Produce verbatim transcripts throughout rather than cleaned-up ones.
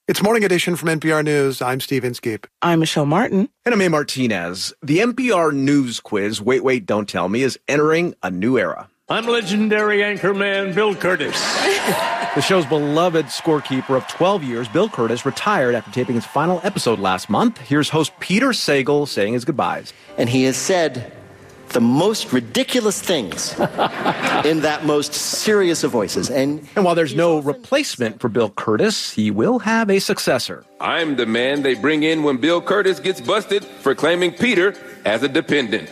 It's Morning Edition from N P R News. I'm Steve Inskeep. I'm Michelle Martin. And I'm A. Martinez. The N P R News quiz, Wait, Wait, Don't Tell Me, is entering a new era. I'm legendary anchorman Bill Curtis. The show's beloved scorekeeper of twelve years, Bill Curtis, retired after taping his final episode last month. Here's host Peter Sagal saying his goodbyes. And he has said the most ridiculous things in that most serious of voices. And, and while there's no replacement for Bill Curtis, he will have a successor. I'm the man they bring in when Bill Curtis gets busted for claiming Peter as a dependent.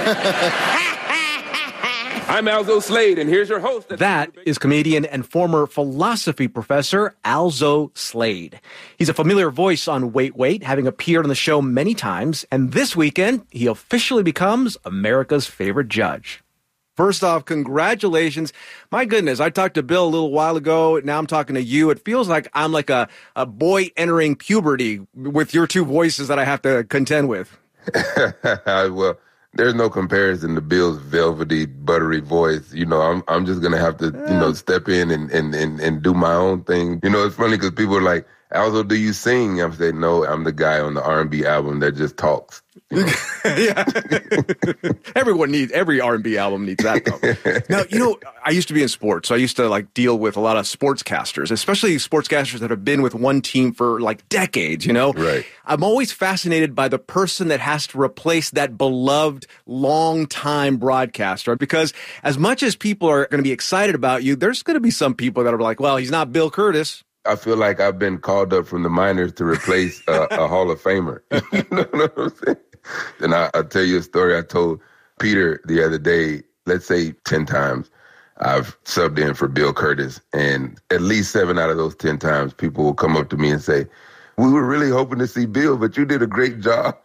I'm Alzo Slade, and here's your host. That is comedian and former philosophy professor Alzo Slade. He's a familiar voice on Wait, Wait, having appeared on the show many times, and this weekend, he officially becomes America's favorite judge. First off, congratulations. My goodness, I talked to Bill a little while ago. Now I'm talking to you. It feels like I'm like a, a boy entering puberty with your two voices that I have to contend with. Well, there's no comparison to Bill's velvety, buttery voice. You know, I'm I'm just going to have to, you know, step in and, and, and, and do my own thing. You know, it's funny because people are like, Alzo, do you sing? I'm saying, no, I'm the guy on the R and B album that just talks. You know? Yeah. Everyone needs, every R and B album needs that, though. Now, you know, I used to be in sports, so I used to, like, deal with a lot of sportscasters, especially sportscasters that have been with one team for, like, decades, you know? Right. I'm always fascinated by the person that has to replace that beloved, long-time broadcaster, because as much as people are going to be excited about you, there's going to be some people that are like, well, he's not Bill Curtis. I feel like I've been called up from the minors to replace a, a Hall of Famer. You know what I'm saying? And I, I'll tell you a story I told Peter the other day. Let's say ten times I've subbed in for Bill Curtis, and at least seven out of those ten times people will come up to me and say, we were really hoping to see Bill, but you did a great job.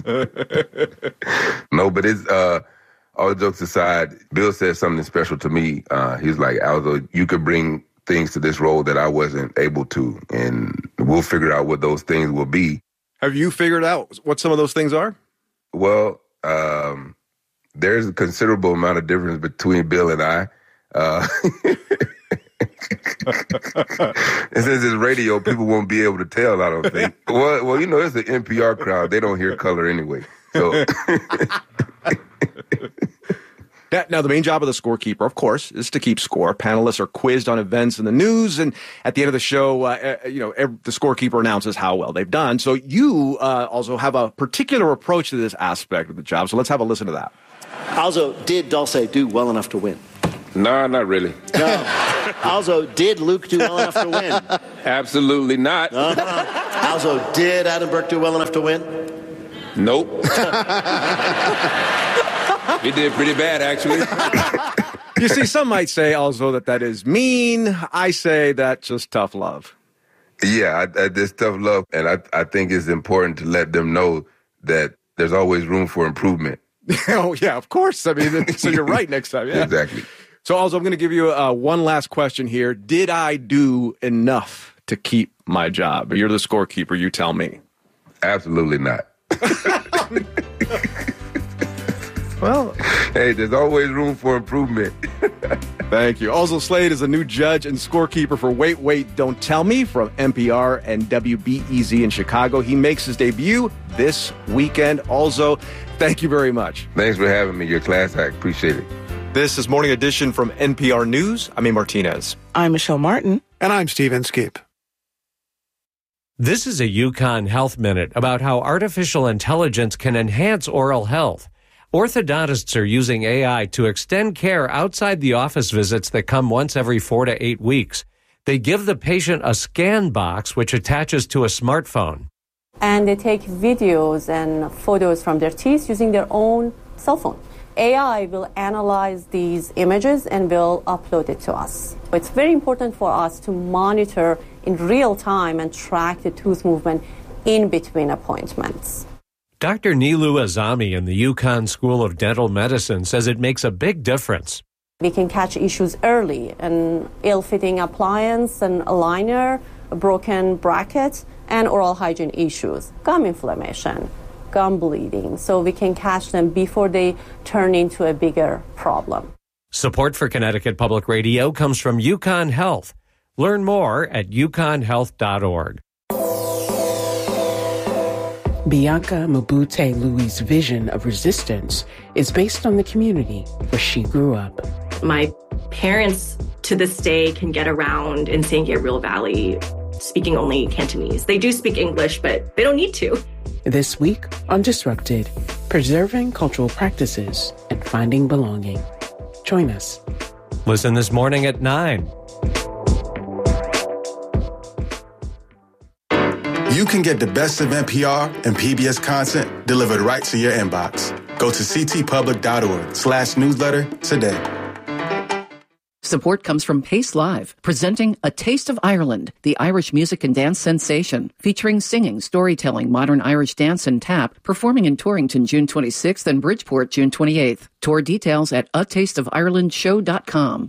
No, but it's, uh, all jokes aside, Bill said something special to me. Uh, he was like, Alzo, you could bring things to this role that I wasn't able to, and we'll figure out what those things will be. Have you figured out what some of those things are? Well, um, there's a considerable amount of difference between Bill and I. Uh, and since it's radio, people won't be able to tell, I don't think. Well, well, you know, it's the N P R crowd. They don't hear color anyway. So. Now, the main job of the scorekeeper, of course, is to keep score. Panelists are quizzed on events in the news, and at the end of the show, uh, you know, every, the scorekeeper announces how well they've done. So you uh, also have a particular approach to this aspect of the job. So let's have a listen to that. Alzo, did Dulce do well enough to win? Nah, not really. No. Alzo, did Luke do well enough to win? Absolutely not. Uh-huh. Alzo, did Adam Burke do well enough to win? Nope. He did pretty bad, actually. You see, some might say also that that is mean. I say that's just tough love. Yeah, I, I, there's tough love, and I, I think it's important to let them know that there's always room for improvement. Oh, yeah, of course. I mean, so you're right next time. Yeah. Exactly. So also, I'm going to give you uh, one last question here. Did I do enough to keep my job? You're the scorekeeper. You tell me. Absolutely not. Well, hey, there's always room for improvement. Thank you. Alzo Slade is a new judge and scorekeeper for Wait, Wait, Don't Tell Me from N P R and W B E Z in Chicago. He makes his debut this weekend. Alzo, thank you very much. Thanks for having me. Your class act. Appreciate it. This is Morning Edition from N P R News. I'm A. Martinez. I'm Michelle Martin. And I'm Steve Inskeep. This is a UConn Health Minute about how artificial intelligence can enhance oral health. Orthodontists are using A I to extend care outside the office visits that come once every four to eight weeks. They give the patient a scan box which attaches to a smartphone. And they take videos and photos from their teeth using their own cell phone. A I will analyze these images and will upload it to us. It's very important for us to monitor in real time and track the tooth movement in between appointments. Doctor Nilu Azami in the UConn School of Dental Medicine says it makes a big difference. We can catch issues early, an ill-fitting appliance, an aligner, a broken bracket, and oral hygiene issues, gum inflammation, gum bleeding, so we can catch them before they turn into a bigger problem. Support for Connecticut Public Radio comes from UConn Health. Learn more at U conn health dot org. Bianca Mabute Louie's vision of resistance is based on the community where she grew up. My parents, to this day, can get around in San Gabriel Valley speaking only Cantonese. They do speak English, but they don't need to. This week on Disrupted, preserving cultural practices and finding belonging. Join us. Listen this morning at nine. You can get the best of N P R and P B S content delivered right to your inbox. Go to ctpublic.org slash newsletter today. Support comes from Pace Live, presenting A Taste of Ireland, the Irish music and dance sensation, featuring singing, storytelling, modern Irish dance and tap, performing in Torrington June twenty-sixth and Bridgeport June twenty-eighth. Tour details at a taste of ireland show dot com.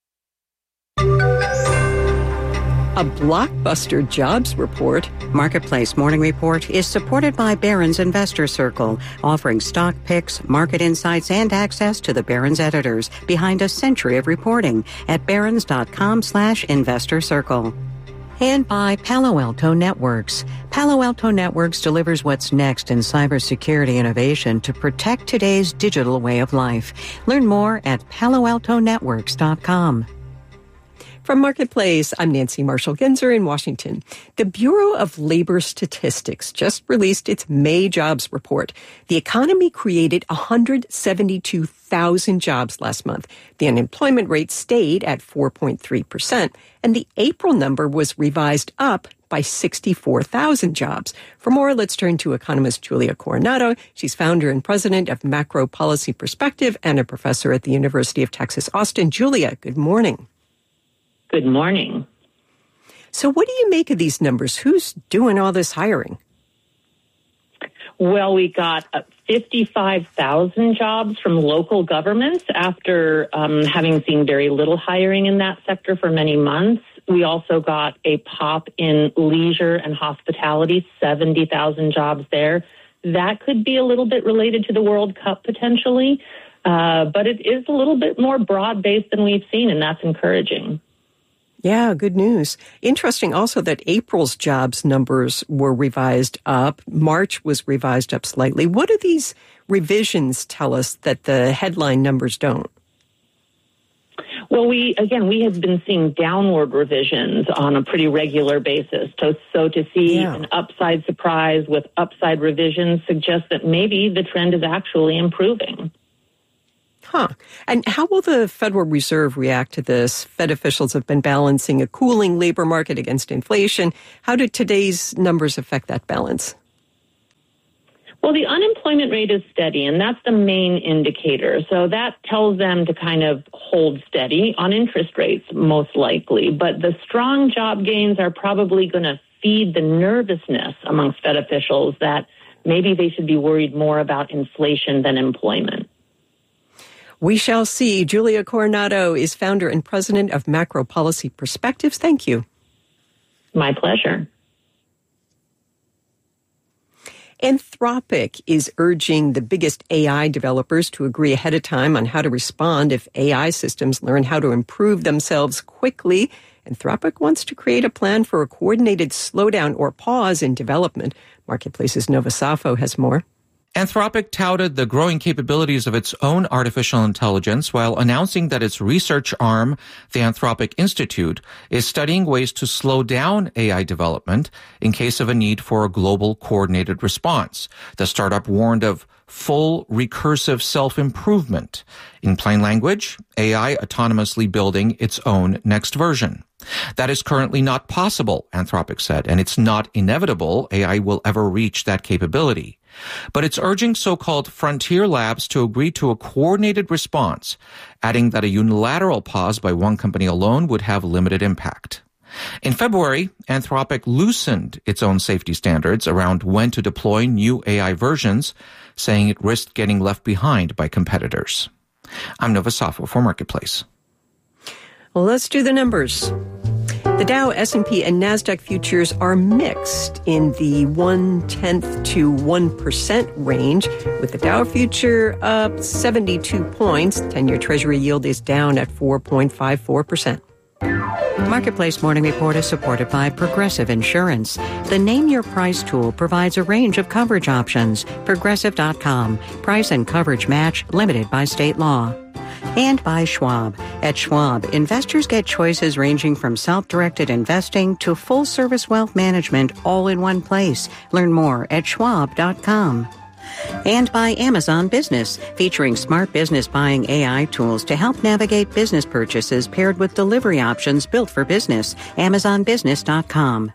A blockbuster jobs report. Marketplace Morning Report is supported by Barron's Investor Circle, offering stock picks, market insights, and access to the Barron's editors behind a century of reporting at barrons.com slash investor circle. And by Palo Alto Networks. Palo Alto Networks delivers what's next in cybersecurity innovation to protect today's digital way of life. Learn more at palo alto networks dot com. From Marketplace, I'm Nancy Marshall-Genzer in Washington. The Bureau of Labor Statistics just released its May jobs report. The economy created one hundred seventy-two thousand jobs last month. The unemployment rate stayed at four point three percent, and the April number was revised up by sixty-four thousand jobs. For more, let's turn to economist Julia Coronado. She's founder and president of Macro Policy Perspective and a professor at the University of Texas, Austin. Julia, good morning. Good morning. So what do you make of these numbers? Who's doing all this hiring? Well, we got fifty-five thousand jobs from local governments after um, having seen very little hiring in that sector for many months. We also got a pop in leisure and hospitality, seventy thousand jobs there. That could be a little bit related to the World Cup potentially, uh, but it is a little bit more broad-based than we've seen, and that's encouraging. Yeah, good news. Interesting also that April's jobs numbers were revised up. March was revised up slightly. What do these revisions tell us that the headline numbers don't? Well, we, again, we have been seeing downward revisions on a pretty regular basis. So, so to see yeah. an upside surprise with upside revisions suggests that maybe the trend is actually improving. Huh. And how will the Federal Reserve react to this? Fed officials have been balancing a cooling labor market against inflation. How do today's numbers affect that balance? Well, the unemployment rate is steady, and that's the main indicator. So that tells them to kind of hold steady on interest rates, most likely. But the strong job gains are probably going to feed the nervousness amongst Fed officials that maybe they should be worried more about inflation than employment. We shall see. Julia Coronado is founder and president of Macro Policy Perspectives. Thank you. My pleasure. Anthropic is urging the biggest A I developers to agree ahead of time on how to respond if A I systems learn how to improve themselves quickly. Anthropic wants to create a plan for a coordinated slowdown or pause in development. Marketplace's Nova Safo has more. Anthropic touted the growing capabilities of its own artificial intelligence while announcing that its research arm, the Anthropic Institute, is studying ways to slow down A I development in case of a need for a global coordinated response. The startup warned of full recursive self-improvement. In plain language, A I autonomously building its own next version. That is currently not possible, Anthropic said, and it's not inevitable A I will ever reach that capability. But it's urging so-called frontier labs to agree to a coordinated response, adding that a unilateral pause by one company alone would have limited impact. In February, Anthropic loosened its own safety standards around when to deploy new A I versions, saying it risked getting left behind by competitors. I'm Nova Safo for Marketplace. Well, let's do the numbers. The Dow, S and P, and NASDAQ futures are mixed in the one-tenth to one percent range, with the Dow future up seventy-two points. ten-year Treasury yield is down at four point five four percent. Marketplace Morning Report is supported by Progressive Insurance. The Name Your Price tool provides a range of coverage options. Progressive dot com. Price and coverage match limited by state law. And by Schwab. At Schwab, investors get choices ranging from self-directed investing to full-service wealth management all in one place. Learn more at schwab dot com. And by Amazon Business, featuring smart business buying A I tools to help navigate business purchases paired with delivery options built for business. amazon business dot com.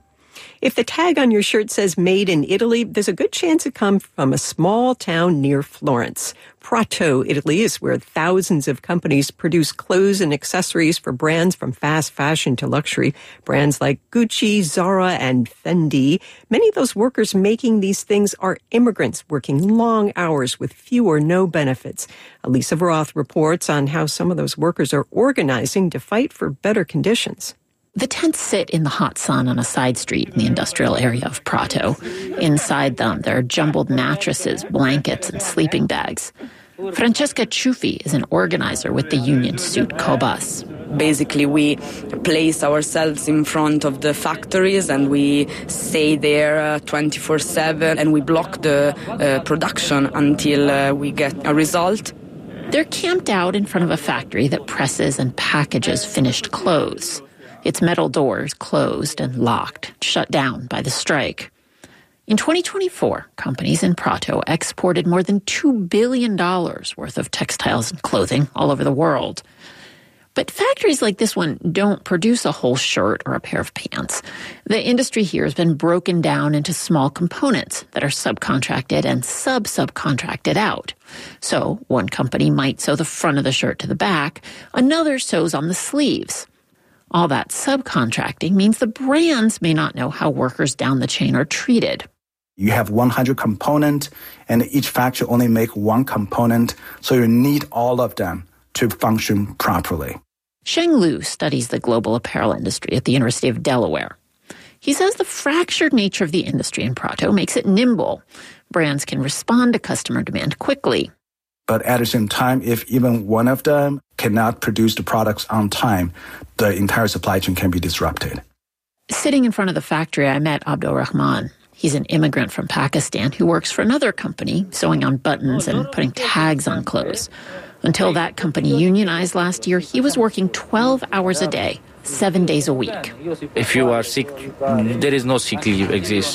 If the tag on your shirt says made in Italy, there's a good chance it comes from a small town near Florence. Prato, Italy is where thousands of companies produce clothes and accessories for brands from fast fashion to luxury. Brands like Gucci, Zara, and Fendi. Many of those workers making these things are immigrants working long hours with few or no benefits. Elisa Roth reports on how some of those workers are organizing to fight for better conditions. The tents sit in the hot sun on a side street in the industrial area of Prato. Inside them, there are jumbled mattresses, blankets, and sleeping bags. Francesca Ciuffi is an organizer with the union suit Cobas. Basically, we place ourselves in front of the factories and we stay there twenty-four seven and we block the uh, production until uh, we get a result. They're camped out in front of a factory that presses and packages finished clothes. Its metal doors closed and locked, shut down by the strike. In twenty twenty-four, companies in Prato exported more than two billion dollars worth of textiles and clothing all over the world. But factories like this one don't produce a whole shirt or a pair of pants. The industry here has been broken down into small components that are subcontracted and sub-subcontracted out. So one company might sew the front of the shirt to the back, another sews on the sleeves. All that subcontracting means the brands may not know how workers down the chain are treated. You have one hundred components, and each factory only make one component, so you need all of them to function properly. Sheng Lu studies the global apparel industry at the University of Delaware. He says the fractured nature of the industry in Prato makes it nimble. Brands can respond to customer demand quickly. But at the same time, if even one of them cannot produce the products on time, the entire supply chain can be disrupted. Sitting in front of the factory, I met Abdul Rahman. He's an immigrant from Pakistan who works for another company, sewing on buttons and putting tags on clothes. Until that company unionized last year, he was working twelve hours a day, seven days a week. If you are sick, there is no sick leave exists.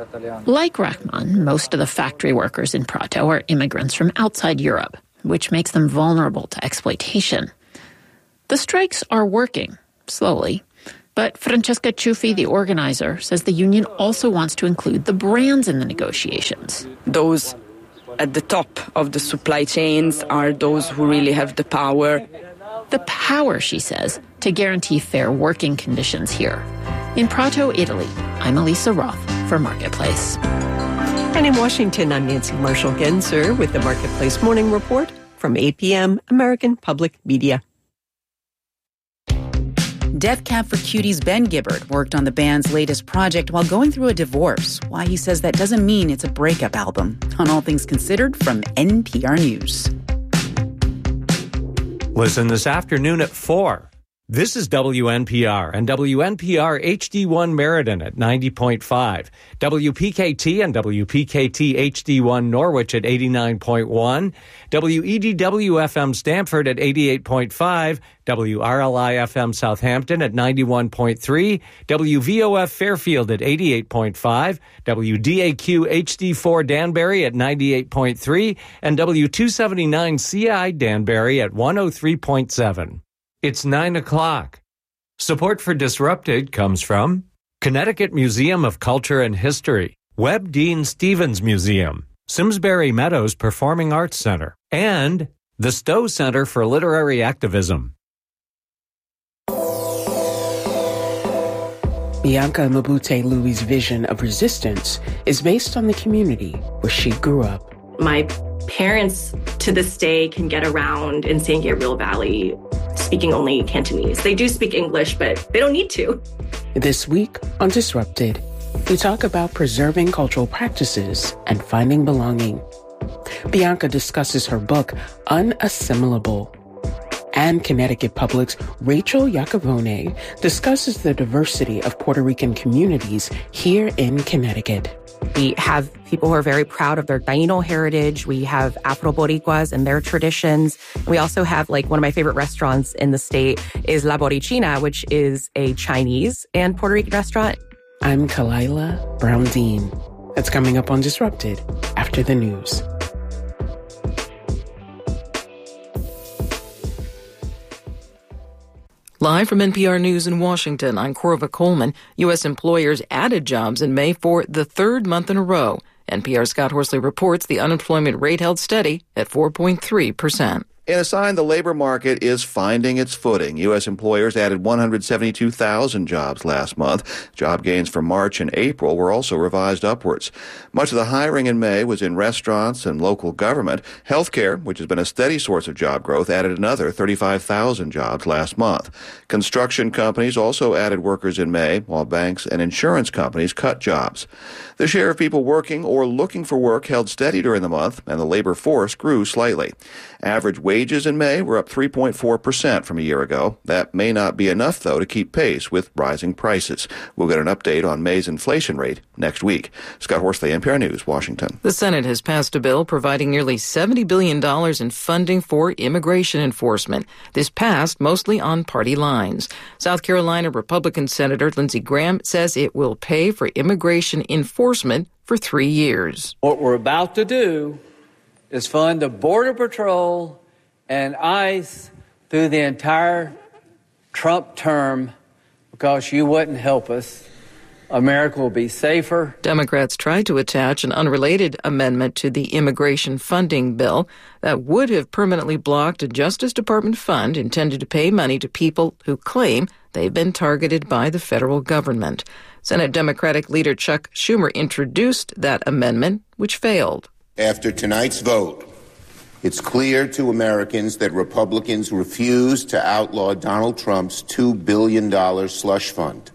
Like Rahman, most of the factory workers in Prato are immigrants from outside Europe, which makes them vulnerable to exploitation. The strikes are working, slowly. But Francesca Ciuffi, the organizer, says the union also wants to include the brands in the negotiations. Those at the top of the supply chains are those who really have the power. The power, she says, to guarantee fair working conditions here. In Prato, Italy, I'm Elisa Roth for Marketplace. And in Washington, I'm Nancy Marshall-Genzer with the Marketplace Morning Report from eight p.m. American Public Media. Death Cab for Cutie's Ben Gibbard worked on the band's latest project while going through a divorce. Why he says that doesn't mean it's a breakup album. On All Things Considered from N P R News. Listen this afternoon at four. This is W N P R and W N P R H D one Meriden at ninety point five, W P K T and W P K T H D one Norwich at eighty-nine point one, W E D W F M Stamford at eighty-eight point five, W R L I F M Southampton at ninety-one point three, W V O F Fairfield at eighty-eight point five, W D A Q H D four Danbury at ninety-eight point three, and W two seventy-nine C I Danbury at one oh three point seven. It's nine o'clock. Support for Disrupted comes from Connecticut Museum of Culture and History, Webb Dean Stevens Museum, Simsbury Meadows Performing Arts Center, and the Stowe Center for Literary Activism. Bianca Mabute Louie's vision of resistance is based on the community where she grew up. My parents, to this day, can get around in San Gabriel Valley speaking only Cantonese. They do speak English, but they don't need to. This week on Disrupted, we talk about preserving cultural practices and finding belonging. Bianca discusses her book, Unassimilable, And Connecticut Public's Rachel Iacovone discusses the diversity of Puerto Rican communities here in Connecticut. We have people who are very proud of their Taino heritage. We have Afro-Boricuas and their traditions. We also have, like, one of my favorite restaurants in the state is La Borichina, which is a Chinese and Puerto Rican restaurant. I'm Kalila Brown-Dean. That's coming up on Disrupted after the news. Live from N P R News in Washington, I'm Corva Coleman. U S employers added jobs in May for the third month in a row. N P R's Scott Horsley reports the unemployment rate held steady at four point three percent. In a sign the labor market is finding its footing, U S employers added one hundred seventy-two thousand jobs last month. Job gains for March and April were also revised upwards. Much of the hiring in May was in restaurants and local government. Healthcare, which has been a steady source of job growth, added another thirty-five thousand jobs last month. Construction companies also added workers in May, while banks and insurance companies cut jobs. The share of people working or looking for work held steady during the month, and the labor force grew slightly. Average wages in May were up three point four percent from a year ago. That may not be enough, though, to keep pace with rising prices. We'll get an update on May's inflation rate next week. Scott Horsley, N P R News, Washington. The Senate has passed a bill providing nearly seventy billion dollars in funding for immigration enforcement. This passed mostly on party lines. South Carolina Republican Senator Lindsey Graham says it will pay for immigration enforcement for three years. What we're about to do is fund the Border Patrol and ICE through the entire Trump term because you wouldn't help us. America will be safer. Democrats tried to attach an unrelated amendment to the immigration funding bill that would have permanently blocked a Justice Department fund intended to pay money to people who claim they've been targeted by the federal government. Senate Democratic leader Chuck Schumer introduced that amendment, which failed. After tonight's vote, it's clear to Americans that Republicans refused to outlaw Donald Trump's two billion dollars slush fund.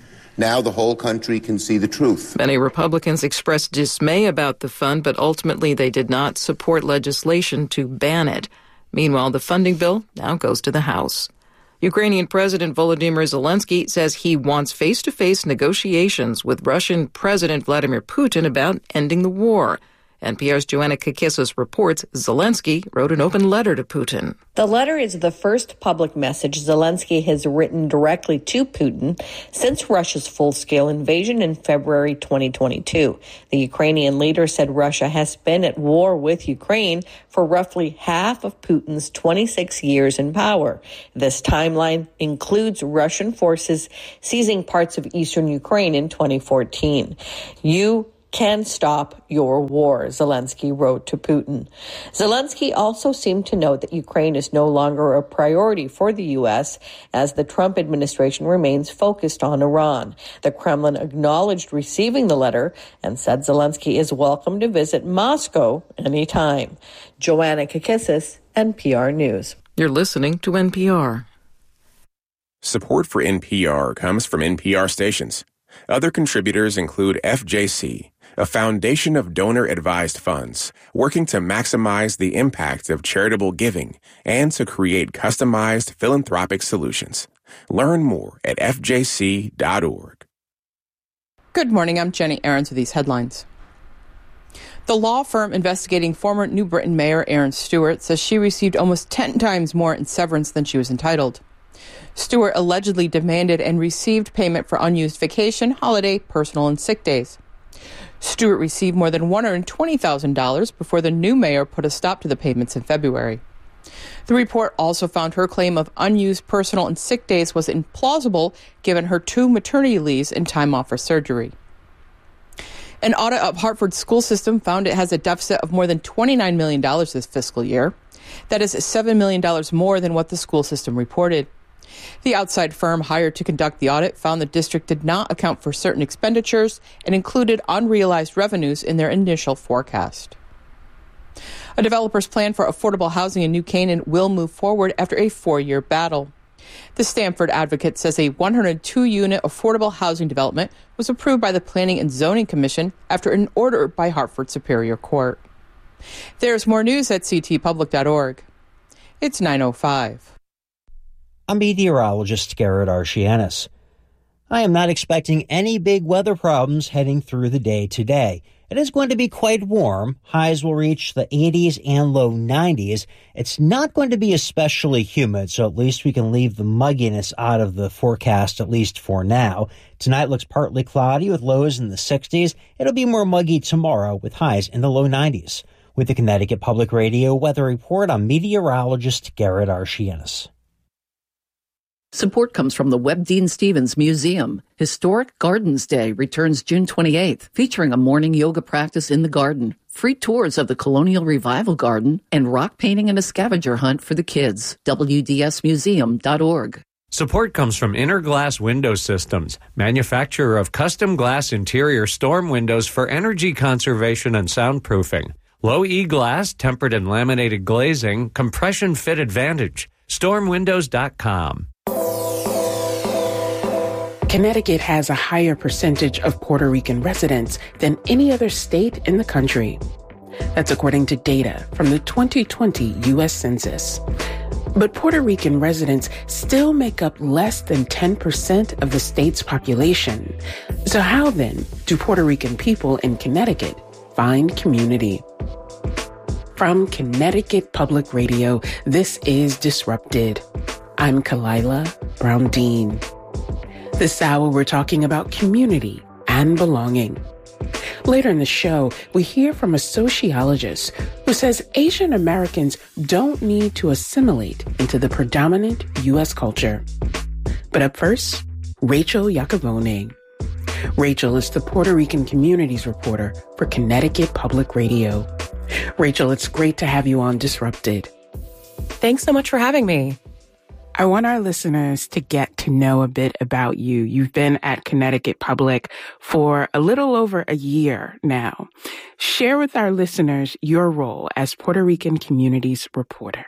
Now the whole country can see the truth. Many Republicans expressed dismay about the fund, but ultimately they did not support legislation to ban it. Meanwhile, the funding bill now goes to the House. Ukrainian President Volodymyr Zelensky says he wants face-to-face negotiations with Russian President Vladimir Putin about ending the war. N P R's Joanna Kakissis reports Zelensky wrote an open letter to Putin. The letter is the first public message Zelensky has written directly to Putin since Russia's full-scale invasion in February twenty twenty-two. The Ukrainian leader said Russia has been at war with Ukraine for roughly half of Putin's twenty-six years in power. This timeline includes Russian forces seizing parts of eastern Ukraine in twenty fourteen. You can stop your war, Zelensky wrote to Putin. Zelensky also seemed to note that Ukraine is no longer a priority for the U S as the Trump administration remains focused on Iran. The Kremlin acknowledged receiving the letter and said Zelensky is welcome to visit Moscow anytime. Joanna Kakissis, N P R News. You're listening to N P R. Support for N P R comes from N P R stations. Other contributors include F J C, a foundation of donor-advised funds working to maximize the impact of charitable giving and to create customized philanthropic solutions. Learn more at F J C dot org. Good morning, I'm Jenny Ahrens with these headlines. The law firm investigating former New Britain Mayor Erin Stewart says she received almost ten times more in severance than she was entitled. Stewart allegedly demanded and received payment for unused vacation, holiday, personal, and sick days. Stewart received more than one hundred twenty thousand dollars before the new mayor put a stop to the payments in February. The report also found her claim of unused personal and sick days was implausible given her two maternity leaves and time off for surgery. An audit of Hartford's school system found it has a deficit of more than twenty-nine million dollars this fiscal year. That is seven million dollars more than what the school system reported. The outside firm hired to conduct the audit found the district did not account for certain expenditures and included unrealized revenues in their initial forecast. A developer's plan for affordable housing in New Canaan will move forward after a four-year battle. The Stamford Advocate says a one hundred two unit affordable housing development was approved by the Planning and Zoning Commission after an order by Hartford Superior Court. There's more news at c t public dot org. It's nine oh five. I'm meteorologist Garrett Archianis. I am not expecting any big weather problems heading through the day today. It is going to be quite warm. Highs will reach the eighties and low nineties. It's not going to be especially humid, so at least we can leave the mugginess out of the forecast, at least for now. Tonight looks partly cloudy with lows in the sixties. It'll be more muggy tomorrow with highs in the low nineties. With the Connecticut Public Radio Weather Report, I'm meteorologist Garrett Archianis. Support comes from the Webb Dean Stevens Museum. Historic Gardens Day returns June twenty-eighth, featuring a morning yoga practice in the garden, free tours of the Colonial Revival Garden, and rock painting and a scavenger hunt for the kids. W D S museum dot org. Support comes from Inner Glass Window Systems, manufacturer of custom glass interior storm windows for energy conservation and soundproofing. Low E glass, tempered and laminated glazing, compression fit advantage. storm windows dot com. Connecticut has a higher percentage of Puerto Rican residents than any other state in the country. That's according to data from the twenty twenty U S Census. But Puerto Rican residents still make up less than ten percent of the state's population. So how then do Puerto Rican people in Connecticut find community? From Connecticut Public Radio, this is Disrupted. I'm Kalila Brown-Dean. This hour, we're talking about community and belonging. Later in the show, we hear from a sociologist who says Asian Americans don't need to assimilate into the predominant U S culture. But up first, Rachel Iacovone. Rachel is the Puerto Rican Communities Reporter for Connecticut Public Radio. Rachel, it's great to have you on Disrupted. Thanks so much for having me. I want our listeners to get to know a bit about you. You've been at Connecticut Public for a little over a year now. Share with our listeners your role as Puerto Rican Communities Reporter.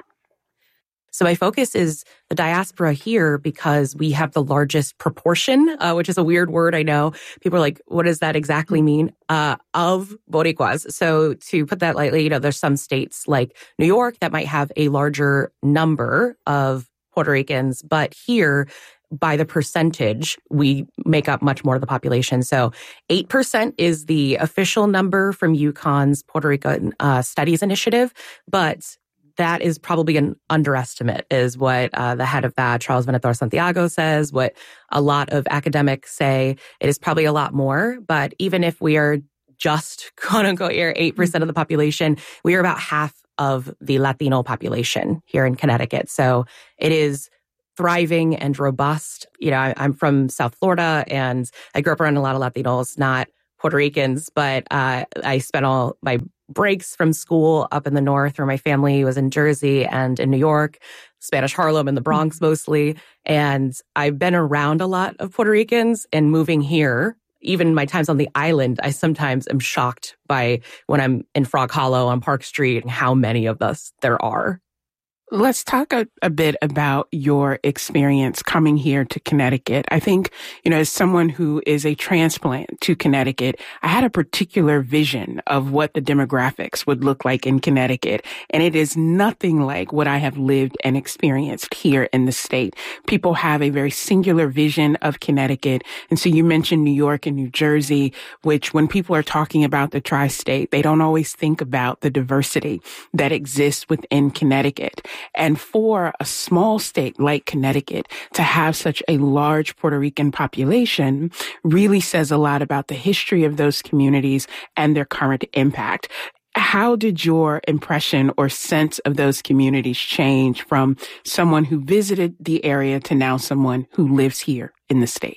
So my focus is the diaspora here because we have the largest proportion, uh, which is a weird word, I know. People are like, what does that exactly mean? Uh, of Boricuas. So to put that lightly, you know, there's some states like New York that might have a larger number of Puerto Ricans, but here, by the percentage, we make up much more of the population. So eight percent is the official number from UConn's Puerto Rican uh, Studies Initiative, but that is probably an underestimate, is what uh, the head of that, Charles Venator Santiago, says, what a lot of academics say. It is probably a lot more, but even if we are just, quote unquote, here, eight percent of the population, we are about half of the Latino population here in Connecticut. So it is thriving and robust. You know, I, I'm from South Florida and I grew up around a lot of Latinos, not Puerto Ricans, but uh, I spent all my breaks from school up in the north where my family was in Jersey and in New York, Spanish Harlem and the Bronx mostly. And I've been around a lot of Puerto Ricans, and moving here, even my times on the island, I sometimes am shocked by when I'm in Frog Hollow on Park Street and how many of us there are. Let's talk a, a bit about your experience coming here to Connecticut. I think, you know, as someone who is a transplant to Connecticut, I had a particular vision of what the demographics would look like in Connecticut. And it is nothing like what I have lived and experienced here in the state. People have a very singular vision of Connecticut. And so you mentioned New York and New Jersey, which when people are talking about the tri-state, they don't always think about the diversity that exists within Connecticut. And for a small state like Connecticut to have such a large Puerto Rican population really says a lot about the history of those communities and their current impact. How did your impression or sense of those communities change from someone who visited the area to now someone who lives here in the state?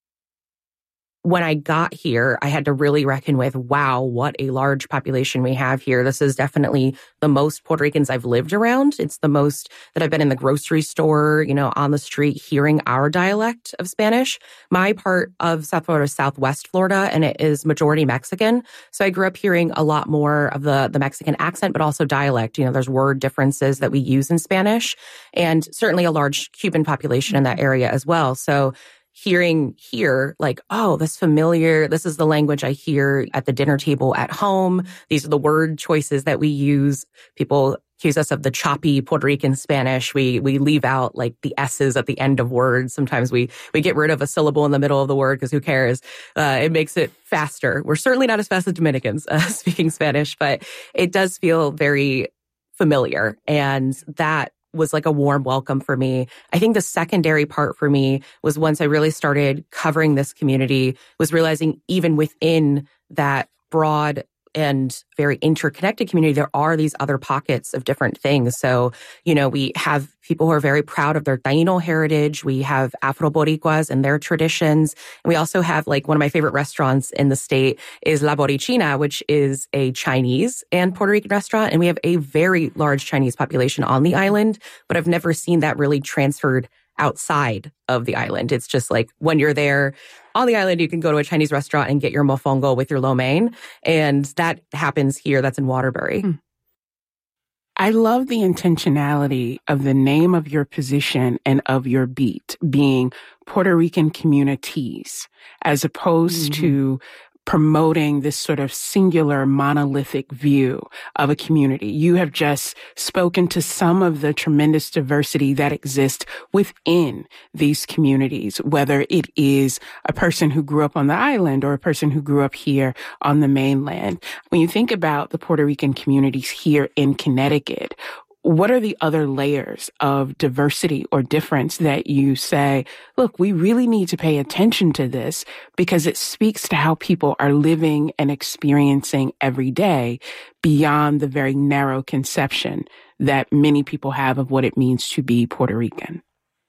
When I got here, I had to really reckon with, wow, what a large population we have here. This is definitely the most Puerto Ricans I've lived around. It's the most that I've been in the grocery store, you know, on the street, hearing our dialect of Spanish. My part of South Florida is Southwest Florida, and it is majority Mexican. So I grew up hearing a lot more of the, the Mexican accent, but also dialect. You know, there's word differences that we use in Spanish, and certainly a large Cuban population in that area as well. So hearing here, like, oh, this familiar, this is the language I hear at the dinner table at home. These are the word choices that we use. People accuse us of the choppy Puerto Rican Spanish. We we leave out like the S's at the end of words. Sometimes we we get rid of a syllable in the middle of the word because who cares? Uh, it makes it faster. We're certainly not as fast as Dominicans uh, speaking Spanish, but it does feel very familiar. And that was like a warm welcome for me. I think the secondary part for me was once I really started covering this community, was realizing even within that broad and very interconnected community, there are these other pockets of different things. So, you know, we have people who are very proud of their Taino heritage. We have Afro-Boricuas and their traditions. And we also have, like, one of my favorite restaurants in the state is La Borichina, which is a Chinese and Puerto Rican restaurant. And we have a very large Chinese population on the island, but I've never seen that really transferred outside of the island. It's just like when you're there on the island, you can go to a Chinese restaurant and get your mofongo with your lo mein. And that happens here. That's in Waterbury. Mm. I love the intentionality of the name of your position and of your beat being Puerto Rican communities, as opposed mm-hmm. to promoting this sort of singular monolithic view of a community. You have just spoken to some of the tremendous diversity that exists within these communities, whether it is a person who grew up on the island or a person who grew up here on the mainland. When you think about the Puerto Rican communities here in Connecticut, what are the other layers of diversity or difference that you say, look, we really need to pay attention to this because it speaks to how people are living and experiencing every day beyond the very narrow conception that many people have of what it means to be Puerto Rican?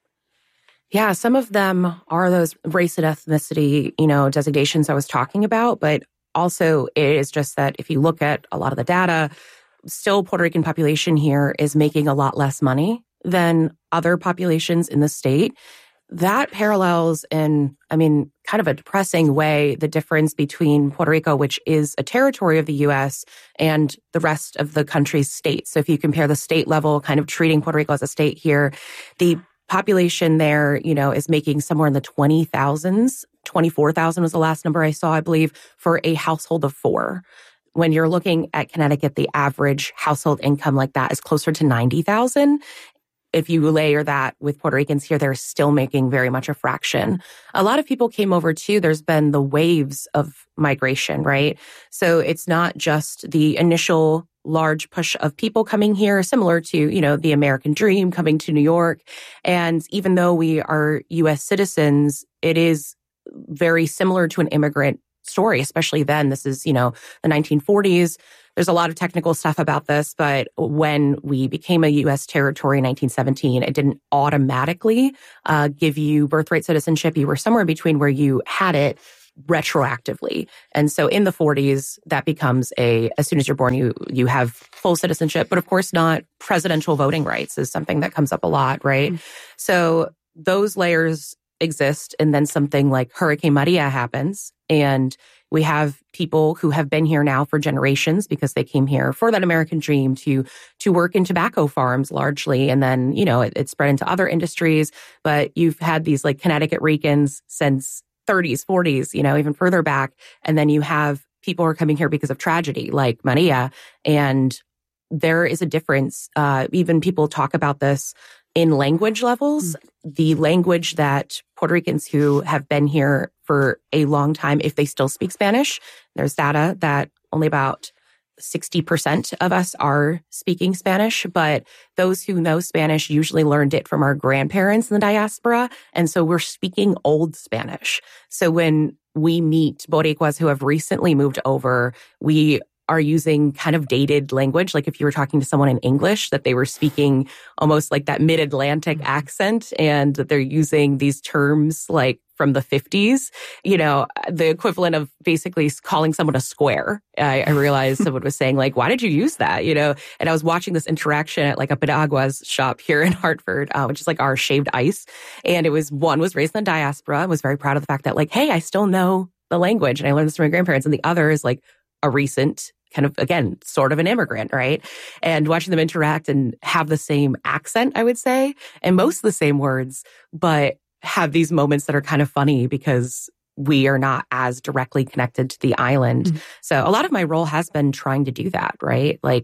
Yeah, some of them are those race and ethnicity, you know, designations I was talking about, but also it is just that if you look at a lot of the data, still Puerto Rican population here is making a lot less money than other populations in the state. That parallels in, I mean, kind of a depressing way, the difference between Puerto Rico, which is a territory of the U S, and the rest of the country's states. So if you compare the state level, kind of treating Puerto Rico as a state here, the population there, you know, is making somewhere in the twenty thousands. twenty-four thousand was the last number I saw, I believe, for a household of four. When you're looking at Connecticut, the average household income like that is closer to ninety thousand. If you layer that with Puerto Ricans here, they're still making very much a fraction. A lot of people came over too. There's been the waves of migration, right? So it's not just the initial large push of people coming here, similar to, you know, the American dream coming to New York. And even though we are U S citizens, it is very similar to an immigrant story, especially then. This is, you know, the nineteen forties. There's a lot of technical stuff about this, but when we became a U S territory in nineteen seventeen, it didn't automatically uh, give you birthright citizenship. You were somewhere between where you had it retroactively. And so in the forties, that becomes a, as soon as you're born, you you have full citizenship, but of course not presidential voting rights is something that comes up a lot, right? Mm-hmm. So those layers exist. And then something like Hurricane Maria happens. And we have people who have been here now for generations because they came here for that American dream to to work in tobacco farms largely. And then, you know, it, it spread into other industries. But you've had these like Connecticut Ricans since thirties, forties, you know, even further back. And then you have people who are coming here because of tragedy like Maria. And there is a difference. Uh, even people talk about this in language levels. Mm-hmm. The language that Puerto Ricans who have been here for a long time, if they still speak Spanish, there's data that only about sixty percent of us are speaking Spanish, but those who know Spanish usually learned it from our grandparents in the diaspora. And so we're speaking old Spanish. So when we meet Boricuas who have recently moved over, we are using kind of dated language. Like if you were talking to someone in English, that they were speaking almost like that mid-Atlantic accent, and that they're using these terms like from the fifties, you know, the equivalent of basically calling someone a square. I, I realized someone was saying like, why did you use that? You know, and I was watching this interaction at like a Pinagua's shop here in Hartford, uh, which is like our shaved ice. And it was, one was raised in the diaspora and was very proud of the fact that like, hey, I still know the language and I learned this from my grandparents. And the other is like a recent kind of, again, sort of an immigrant, right? And watching them interact and have the same accent, I would say, and most of the same words, but have these moments that are kind of funny because we are not as directly connected to the island. Mm-hmm. So a lot of my role has been trying to do that, right? Like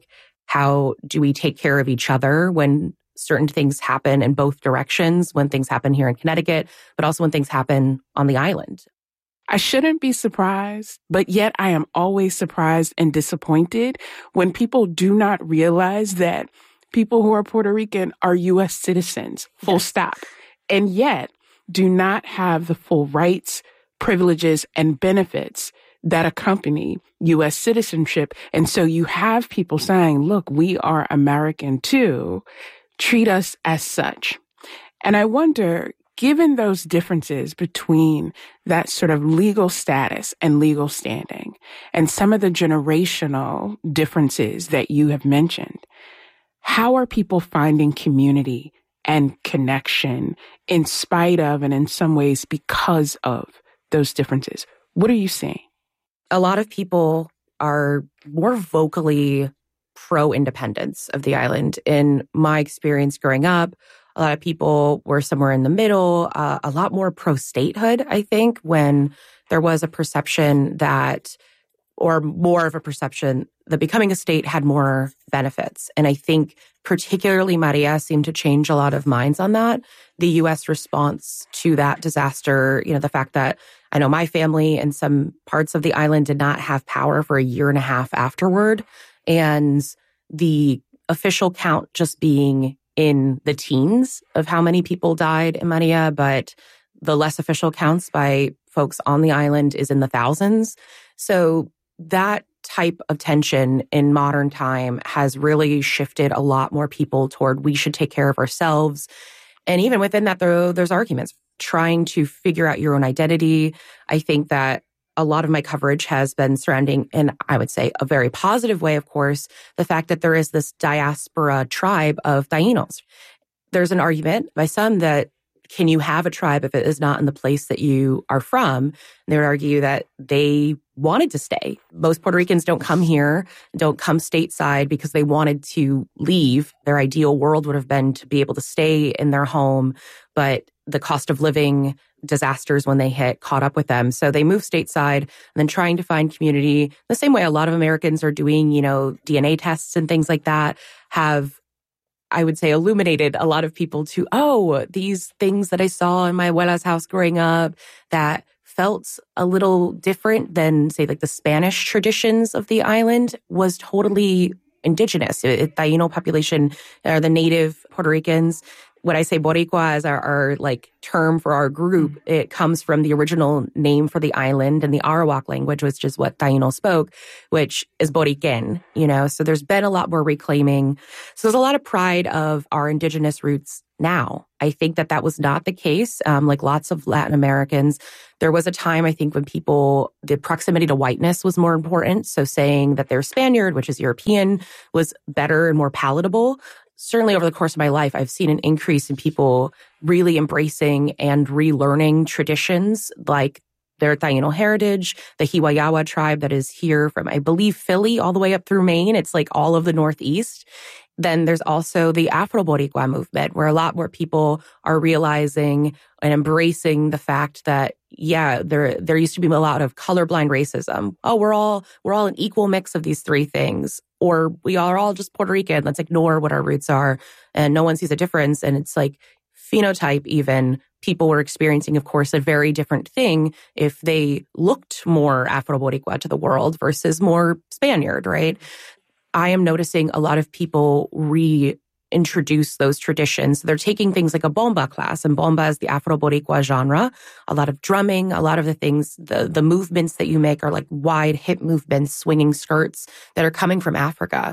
How do we take care of each other when certain things happen in both directions, when things happen here in Connecticut, but also when things happen on the island? I shouldn't be surprised, but yet I am always surprised and disappointed when people do not realize that people who are Puerto Rican are U S citizens, full yes. stop, and yet do not have the full rights, privileges, and benefits that accompany U S citizenship. And so you have people saying, look, we are American too. Treat us as such. And I wonder, given those differences between that sort of legal status and legal standing and some of the generational differences that you have mentioned, how are people finding community and connection in spite of and in some ways because of those differences? What are you seeing? A lot of people are more vocally pro-independence of the island. In my experience growing up, a lot of people were somewhere in the middle, uh, a lot more pro-statehood, I think, when there was a perception that, or more of a perception that becoming a state had more benefits. And I think particularly Maria seemed to change a lot of minds on that. The U S response to that disaster, you know, the fact that I know my family and some parts of the island did not have power for a year and a half afterward. And the official count just being in the teens of how many people died in Maria, but the less official counts by folks on the island is in the thousands. So that type of tension in modern time has really shifted a lot more people toward we should take care of ourselves. And even within that, though, there's arguments trying to figure out your own identity. I think that a lot of my coverage has been surrounding, in I would say a very positive way, of course, the fact that there is this diaspora tribe of Taínos. There's an argument by some that can you have a tribe if it is not in the place that you are from? And they would argue that they wanted to stay. Most Puerto Ricans don't come here, don't come stateside because they wanted to leave. Their ideal world would have been to be able to stay in their home, but the cost of living disasters when they hit caught up with them. So they moved stateside and then trying to find community the same way a lot of Americans are doing, you know, D N A tests and things like that have, I would say, illuminated a lot of people to, oh, these things that I saw in my abuela's house growing up that felt a little different than, say, like the Spanish traditions of the island was totally indigenous. The Taíno population are the native Puerto Ricans. When I say Boricua as our, our like term for our group, it comes from the original name for the island in the Arawak language, which is what Taíno spoke, which is Boriquen, you know. So there's been a lot more reclaiming. So there's a lot of pride of our indigenous roots now. I think that that was not the case. Um, like lots of Latin Americans, there was a time, I think, when people, the proximity to whiteness was more important. So saying that they're Spaniard, which is European, was better and more palatable. Certainly over the course of my life, I've seen an increase in people really embracing and relearning traditions like their Taíno heritage, the Hiwayawa tribe that is here from, I believe, Philly all the way up through Maine. It's like all of the Northeast. Then there's also the Afro-Boricua movement, where a lot more people are realizing and embracing the fact that, yeah, there there used to be a lot of colorblind racism. Oh, we're all we're all an equal mix of these three things, or we are all just Puerto Rican. Let's ignore what our roots are, and no one sees a difference. And it's like phenotype, even people were experiencing, of course, a very different thing if they looked more Afro-Boricua to the world versus more Spaniard, right? I am noticing a lot of people reintroduce those traditions. They're taking things like a bomba class, and bomba is the Afro-Boricua genre. A lot of drumming, a lot of the things, the, the movements that you make are like wide hip movements, swinging skirts that are coming from Africa.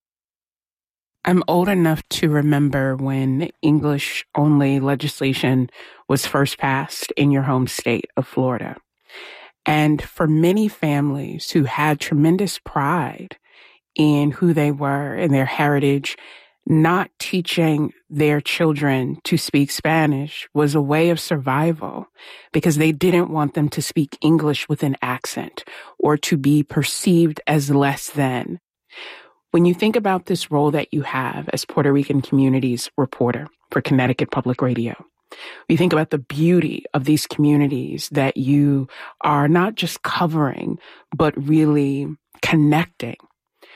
I'm old enough to remember when English-only legislation was first passed in your home state of Florida. And for many families who had tremendous pride in who they were and their heritage, not teaching their children to speak Spanish was a way of survival because they didn't want them to speak English with an accent or to be perceived as less than. When you think about this role that you have as Puerto Rican communities reporter for Connecticut Public Radio, you think about the beauty of these communities that you are not just covering, but really connecting.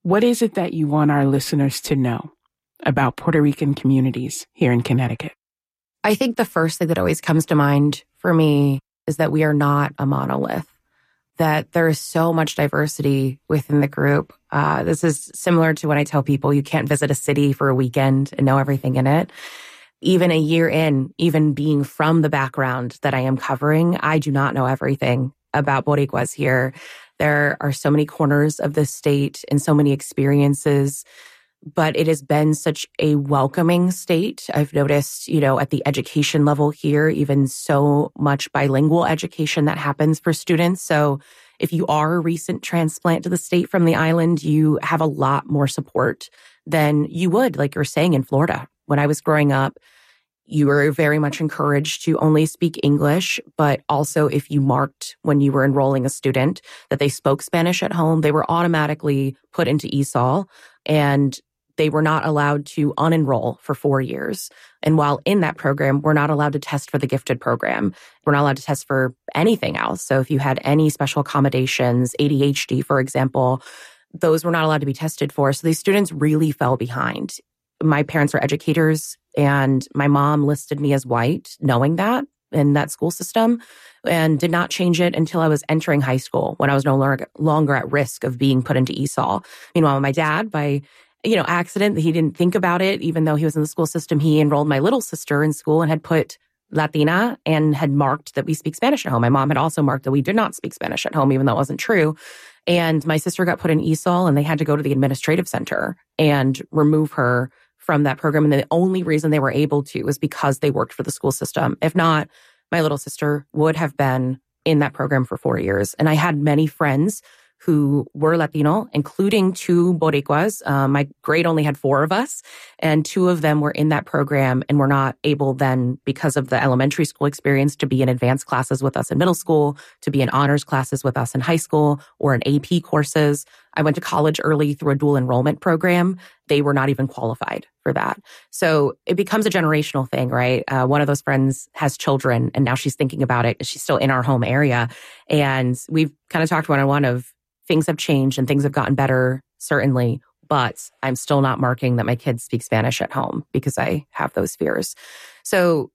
What is it that you want our listeners to know about Puerto Rican communities here in Connecticut? I think the first thing that always comes to mind for me is that we are not a monolith, that there is so much diversity within the group. Uh, this is similar to when I tell people you can't visit a city for a weekend and know everything in it. Even a year in, even being from the background that I am covering, I do not know everything about Boricuas here. There are so many corners of the state and so many experiences, but it has been such a welcoming state. I've noticed, you know, at the education level here, even so much bilingual education that happens for students. So if you are a recent transplant to the state from the island, you have a lot more support than you would, like you're saying, in Florida. When I was growing up, you were very much encouraged to only speak English, but also if you marked when you were enrolling a student that they spoke Spanish at home, they were automatically put into E S O L, and they were not allowed to unenroll for four years. And while in that program, we're not allowed to test for the gifted program. We're not allowed to test for anything else. So if you had any special accommodations, A D H D, for example, those were not allowed to be tested for. So these students really fell behind. My parents are educators, and my mom listed me as white, knowing that in that school system, and did not change it until I was entering high school, when I was no longer, longer at risk of being put into E S O L. Meanwhile, my dad, by you know, accident, he didn't think about it, even though he was in the school system, he enrolled my little sister in school and had put Latina and had marked that we speak Spanish at home. My mom had also marked that we did not speak Spanish at home, even though it wasn't true. And my sister got put in E S O L, and they had to go to the administrative center and remove her from that program. And the only reason they were able to was because they worked for the school system. If not, my little sister would have been in that program for four years. And I had many friends who were Latino, including two Boricuas. Um, my grade only had four of us, and two of them were in that program and were not able then, because of the elementary school experience, to be in advanced classes with us in middle school, to be in honors classes with us in high school, or in A P courses. I went to college early through a dual enrollment program. They were not even qualified for that. So it becomes a generational thing, right? Uh, one of those friends has children, and now she's thinking about it. She's still in our home area. And we've kind of talked one-on-one of things have changed and things have gotten better, certainly, but I'm still not marking that my kids speak Spanish at home because I have those fears. So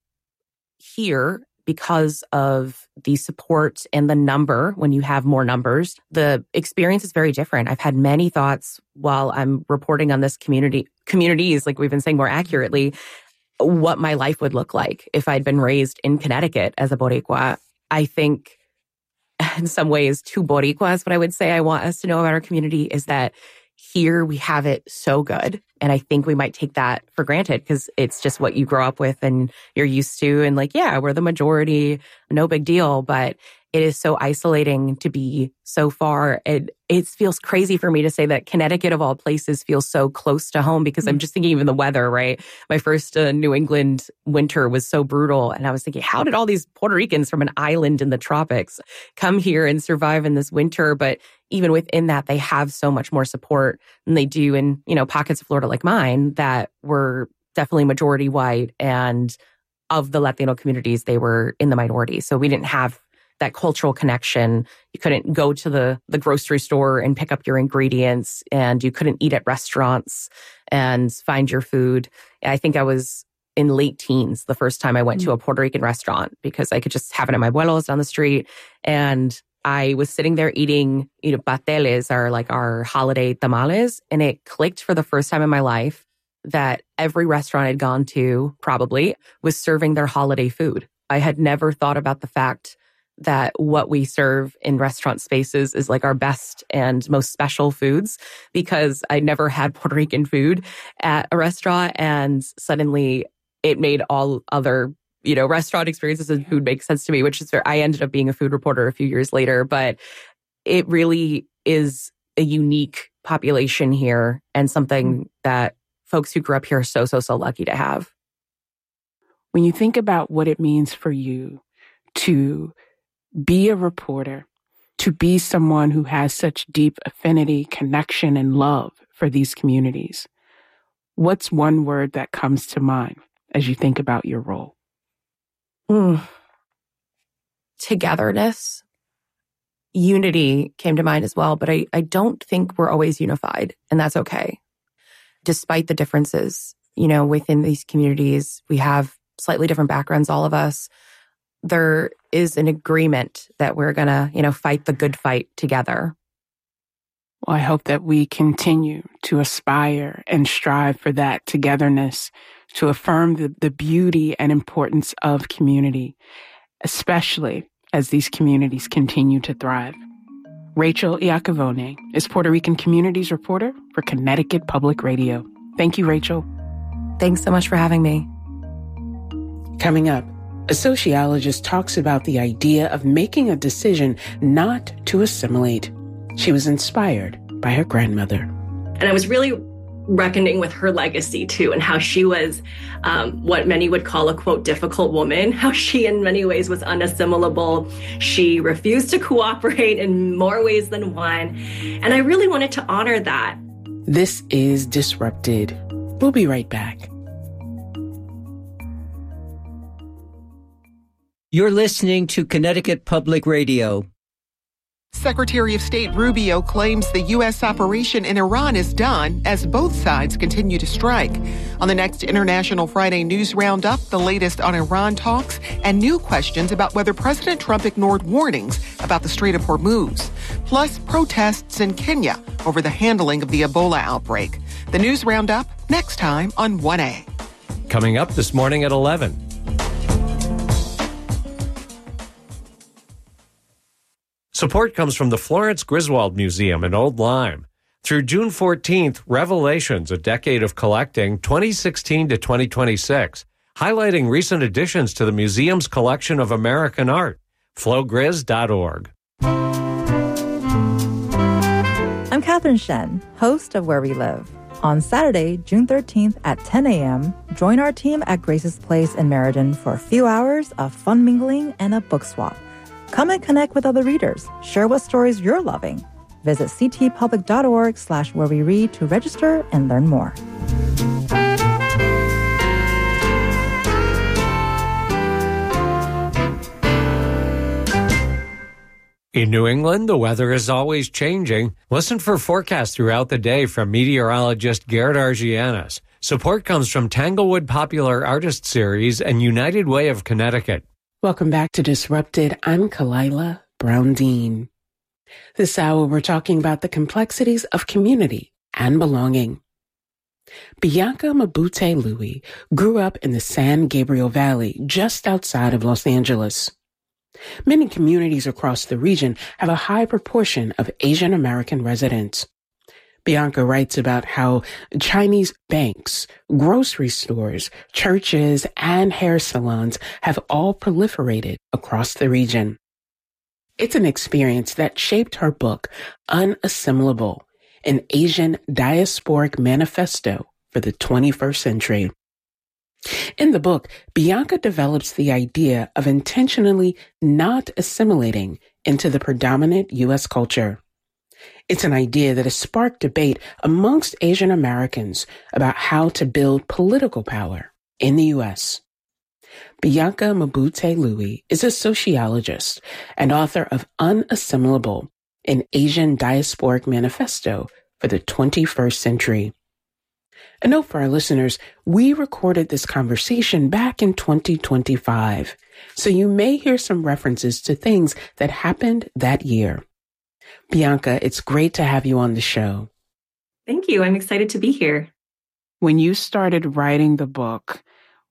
here, because of the support and the number, when you have more numbers, the experience is very different. I've had many thoughts while I'm reporting on this community, communities, like we've been saying more accurately, what my life would look like if I'd been raised in Connecticut as a Boricua. I think in some ways, two Boricuas, what I would say I want us to know about our community is that here we have it so good. And I think we might take that for granted because it's just what you grow up with and you're used to. And like, yeah, we're the majority, no big deal. But it is so isolating to be so far. It, it feels crazy for me to say that Connecticut, of all places, feels so close to home because mm-hmm. I'm just thinking even the weather, right? My first uh, New England winter was so brutal. And I was thinking, how did all these Puerto Ricans from an island in the tropics come here and survive in this winter? But even within that, they have so much more support than they do in, you know, pockets of Florida like mine that were definitely majority white. And of the Latino communities, they were in the minority. So we didn't have that cultural connection. You couldn't go to the, the grocery store and pick up your ingredients, and you couldn't eat at restaurants and find your food. I think I was in late teens the first time I went mm-hmm. to a Puerto Rican restaurant because I could just have it at my abuelos down the street. And I was sitting there eating, you know, pateles, or like our holiday tamales. And it clicked for the first time in my life that every restaurant I'd gone to probably was serving their holiday food. I had never thought about the fact that what we serve in restaurant spaces is like our best and most special foods, because I never had Puerto Rican food at a restaurant. And suddenly it made all other, you know, restaurant experiences and food make sense to me, which is where I ended up being a food reporter a few years later. But it really is a unique population here and something that folks who grew up here are so, so, so lucky to have. When you think about what it means for you to be a reporter, to be someone who has such deep affinity, connection, and love for these communities, what's one word that comes to mind as you think about your role? Mm. Togetherness. unity came to mind as well, but I, I don't think we're always unified, and that's okay. Despite the differences, you know, within these communities, we have slightly different backgrounds, all of us. There is an agreement that we're going to, you know, fight the good fight together. Well, I hope that we continue to aspire and strive for that togetherness, to affirm the, the beauty and importance of community, especially as these communities continue to thrive. Rachel Iacovone is Puerto Rican Communities Reporter for Connecticut Public Radio. Thank you, Rachel. Thanks so much for having me. Coming up, a sociologist talks about the idea of making a decision not to assimilate. She was inspired by her grandmother. And I was really reckoning with her legacy too, and how she was um, what many would call a, quote, difficult woman, how she in many ways was unassimilable. She refused to cooperate in more ways than one. And I really wanted to honor that. This is Disrupted. We'll be right back. You're listening to Connecticut Public Radio. Secretary of State Rubio claims the U S operation in Iran is done as both sides continue to strike. On the next International Friday News Roundup, the latest on Iran talks and new questions about whether President Trump ignored warnings about the Strait of Hormuz. Plus, protests in Kenya over the handling of the Ebola outbreak. The News Roundup next time on one A. Coming up this morning at eleven. Support comes from the Florence Griswold Museum in Old Lyme. Through June fourteenth, Revelations, a Decade of Collecting, twenty sixteen to twenty twenty-six, highlighting recent additions to the museum's collection of American art. flo grizz dot org. I'm Catherine Shen, host of Where We Live. On Saturday, June thirteenth at ten a.m., join our team at Grace's Place in Meriden for a few hours of fun mingling and a book swap. Come and connect with other readers. Share what stories you're loving. Visit ctpublic.org slash where we read to register and learn more. In New England, the weather is always changing. Listen for forecasts throughout the day from meteorologist Garrett Argianis. Support comes from Tanglewood Popular Artist Series and United Way of Connecticut. Welcome back to Disrupted. I'm Kalila Brown-Dean. This hour, we're talking about the complexities of community and belonging. Bianca Mabute-Lui grew up in the San Gabriel Valley, just outside of Los Angeles. Many communities across the region have a high proportion of Asian American residents. Bianca writes about how Chinese banks, grocery stores, churches, and hair salons have all proliferated across the region. It's an experience that shaped her book, Unassimilable, an Asian Diasporic Manifesto for the twenty-first century. In the book, Bianca develops the idea of intentionally not assimilating into the predominant U S culture. It's an idea that has sparked debate amongst Asian Americans about how to build political power in the U S. Bianca Mabute-Lui is a sociologist and author of Unassimilable, an Asian Diasporic Manifesto for the twenty-first century. A note for our listeners, we recorded this conversation back in twenty twenty-five, so you may hear some references to things that happened that year. Bianca, it's great to have you on the show. Thank you. I'm excited to be here. When you started writing the book,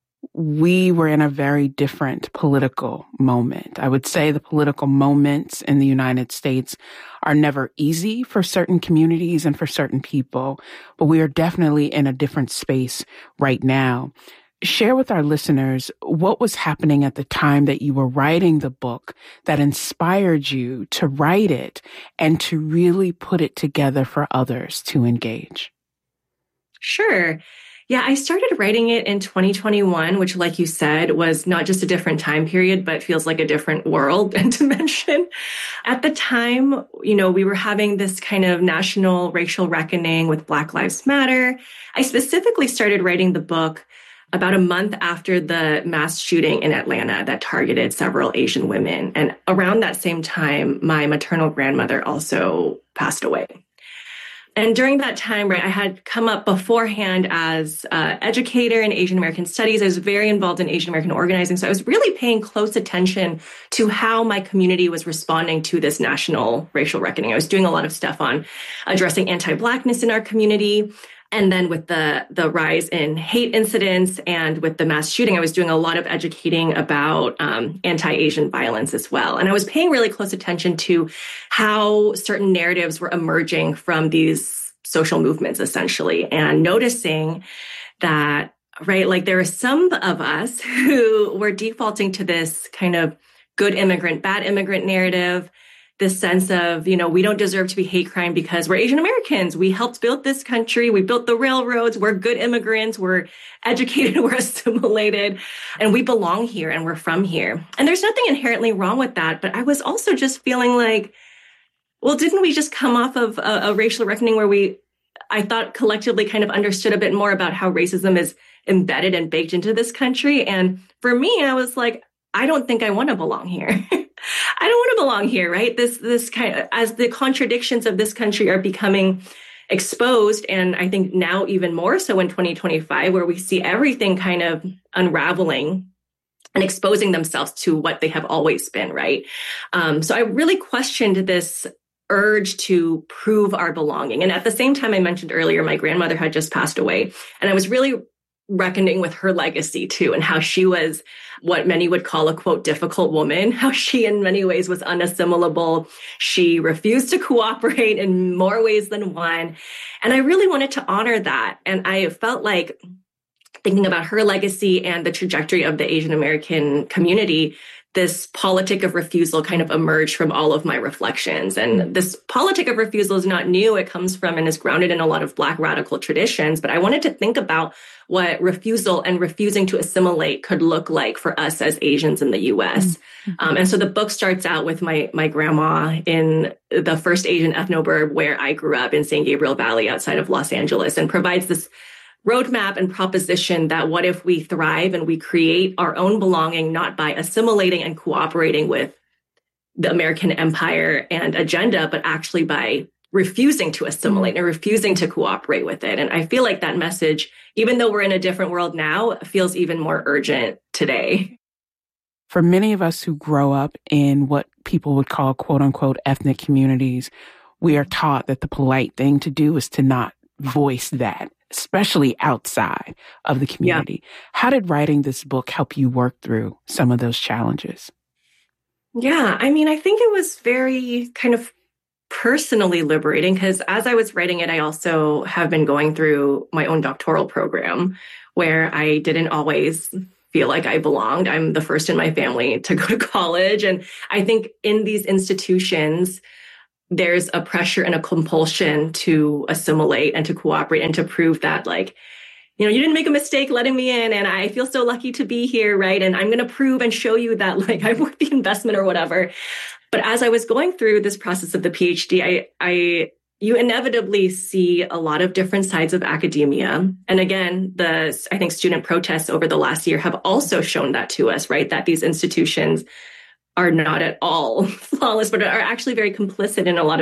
we were in a very different political moment. I would say the political moments in the United States are never easy for certain communities and for certain people, but we are definitely in a different space right now. Share with our listeners what was happening at the time that you were writing the book that inspired you to write it and to really put it together for others to engage. Sure. Yeah, I started writing it in twenty twenty-one, which, like you said, was not just a different time period, but feels like a different world and dimension. At the time, you know, we were having this kind of national racial reckoning with Black Lives Matter. I specifically started writing the book about a month after the mass shooting in Atlanta that targeted several Asian women. And around that same time, my maternal grandmother also passed away. And during that time, right, I had come up beforehand as an educator in Asian American studies. I was very involved in Asian American organizing. So I was really paying close attention to how my community was responding to this national racial reckoning. I was doing a lot of stuff on addressing anti-Blackness in our community. And then with the, the rise in hate incidents and with the mass shooting, I was doing a lot of educating about um, anti-Asian violence as well. And I was paying really close attention to how certain narratives were emerging from these social movements, essentially, and noticing that, right, like there are some of us who were defaulting to this kind of good immigrant, bad immigrant narrative, this sense of, you know, we don't deserve to be hate crime because we're Asian Americans. We helped build this country. We built the railroads. We're good immigrants. We're educated. We're assimilated. And we belong here and we're from here. And there's nothing inherently wrong with that. But I was also just feeling like, well, didn't we just come off of a, a racial reckoning where we, I thought collectively kind of understood a bit more about how racism is embedded and baked into this country. And for me, I was like, I don't think I want to belong here. I don't want to belong here, right? This, this kind of, as the contradictions of this country are becoming exposed, and I think now even more so in twenty twenty-five, where we see everything kind of unraveling and exposing themselves to what they have always been, right? Um, so I really questioned this urge to prove our belonging. And at the same time, I mentioned earlier, my grandmother had just passed away, and I was really reckoning with her legacy too, and how she was what many would call a quote difficult woman, how she in many ways was unassimilable. She refused to cooperate in more ways than one. And I really wanted to honor that. And I felt like thinking about her legacy and the trajectory of the Asian American community, this politic of refusal kind of emerged from all of my reflections. And this politic of refusal is not new. It comes from and is grounded in a lot of Black radical traditions. But I wanted to think about what refusal and refusing to assimilate could look like for us as Asians in the U S. Mm-hmm. Um, and so the book starts out with my my grandma in the first Asian ethnoburb where I grew up in San Gabriel Valley outside of Los Angeles, and provides this roadmap and proposition that what if we thrive and we create our own belonging, not by assimilating and cooperating with the American empire and agenda, but actually by refusing to assimilate and refusing to cooperate with it. And I feel like that message, even though we're in a different world now, feels even more urgent today. For many of us who grow up in what people would call quote unquote ethnic communities, we are taught that the polite thing to do is to not voice that, especially outside of the community. Yeah. How did writing this book help you work through some of those challenges? Yeah, I mean, I think it was very kind of personally liberating, because as I was writing it, I also have been going through my own doctoral program where I didn't always feel like I belonged. I'm the first in my family to go to college. And I think in these institutions, there's a pressure and a compulsion to assimilate and to cooperate and to prove that, like, you know, you didn't make a mistake letting me in, and I feel so lucky to be here, right? And I'm going to prove and show you that, like, I'm worth the investment or whatever. But as I was going through this process of the PhD, I, I, you inevitably see a lot of different sides of academia. And again, the, I think student protests over the last year have also shown that to us, right? That these institutions are not at all flawless, but are actually very complicit in a lot